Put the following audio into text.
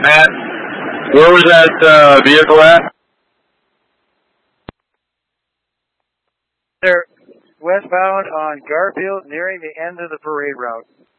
Matt, where was that vehicle at? They're westbound on Garfield, nearing the end of the parade route.